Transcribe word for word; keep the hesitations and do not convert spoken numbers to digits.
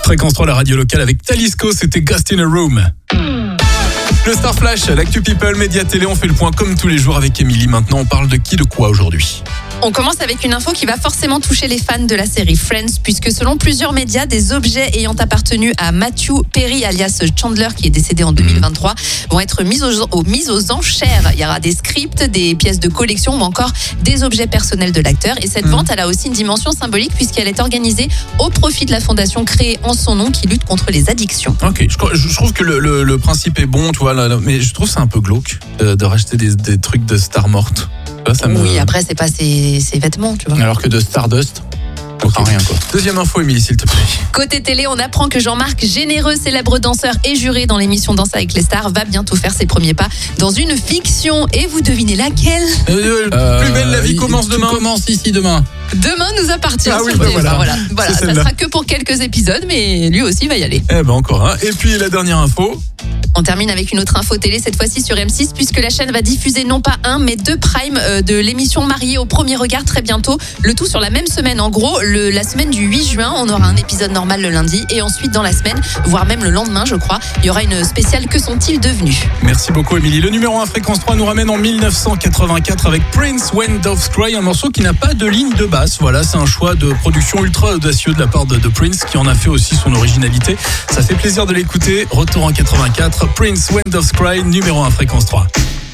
Fréquence trois, la radio locale avec Talisco, c'était Ghost in a Room. Le Star Flash, l'actu people, média télé, on fait le point comme tous les jours avec Émilie. Maintenant, on parle de qui, de quoi aujourd'hui ? On commence avec une info qui va forcément toucher les fans de la série Friends, puisque selon plusieurs médias, des objets ayant appartenu à Matthew Perry, alias Chandler, qui est décédé en deux mille vingt-trois, vont être mis aux, aux, mis aux enchères. Il y aura des scripts, des pièces de collection ou encore des objets personnels de l'acteur. Et cette mmh. vente, elle a aussi une dimension symbolique puisqu'elle est organisée au profit de la fondation créée en son nom qui lutte contre les addictions. Ok, je, je trouve que le, le, le principe est bon, tu vois, là, là, mais je trouve c'est un peu glauque de, de racheter des, des trucs de stars mortes. Ça me... Oui, après, c'est pas ses, ses vêtements, tu vois. Alors que de Stardust, on prend rien, quoi. Deuxième info, Émilie, s'il te plaît. Côté télé, on apprend que Jean-Marc Généreux, célèbre danseur et juré dans l'émission Danse avec les stars, va bientôt faire ses premiers pas dans une fiction. Et vous devinez laquelle ? euh, euh, Plus belle la vie commence tout demain. commence ici demain. Demain nous appartient. Ah oui, sur bah T F un. voilà. Voilà, voilà. Ça sera que pour quelques épisodes, mais lui aussi va y aller. Eh ben encore un. Et puis la dernière info. On termine avec une autre info télé, cette fois-ci sur M six, puisque la chaîne va diffuser non pas un, mais deux primes euh, de l'émission Mariée au premier regard très bientôt. Le tout sur la même semaine. En gros, le, la semaine du huit juin, on aura un épisode normal le lundi. Et ensuite, dans la semaine, voire même le lendemain, je crois, il y aura une spéciale Que sont-ils devenus ? Merci beaucoup, Émilie. Le numéro un Fréquence trois nous ramène en dix-neuf cent quatre-vingt-quatre avec Prince, When Doves Cry, un morceau qui n'a pas de ligne de basse. Voilà, c'est un choix de production ultra audacieux de la part de, de Prince, qui en a fait aussi son originalité. Ça fait plaisir de l'écouter. Retour en quatre-vingt-quatre, Prince, When Doves Cry, numéro un Fréquence trois.